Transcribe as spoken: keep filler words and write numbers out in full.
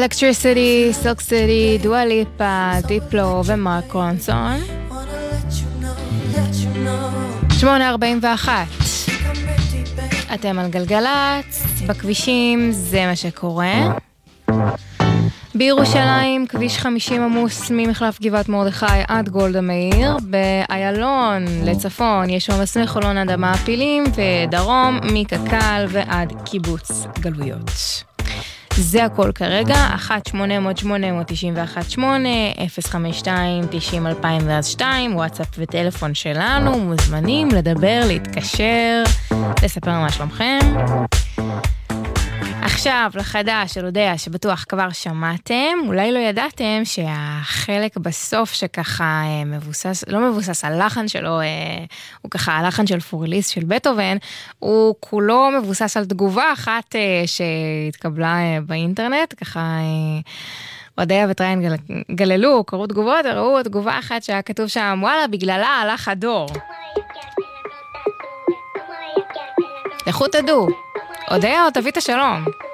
Electricity, Silk City, Dua Lipa, דיפלו ומרק רונסון. שמונה ארבעים ואחת. אתם על גלגלץ, בכבישים, זה מה שקורה. בירושלים, כביש חמישים עמוס ממחלף גבעת מרדכי עד גולדה מאיר. באיילון לצפון יש עומס מחולון עד המעפילים, ודרום מקק"ל ועד קיבוץ גלויות. זה הכל כרגע, אחת שמונה אפס אפס שמונה תשע אחת שמונה אפס חמש שתיים תשעים אלפיים ואז שתיים, וואטסאפ וטלפון שלנו, מוזמנים לדבר, להתקשר, לספר מה שלומכם. עכשיו, לחדש, אני יודע שבטוח כבר שמעתם, אולי לא ידעתם שהחלק בסוף שככה מבוסס, לא מבוסס, הלחן שלו, הוא ככה הלחן של פורליס של בטהובן, הוא כולו מבוסס על תגובה אחת שהתקבלה באינטרנט, ככה אודיה וטריין גל, גללו, קראו תגובות, ראו תגובה אחת שהיה כתוב שם, וואלה, בגללה הלך הדור. לכו תדעו, אודיה או תביא את השלום.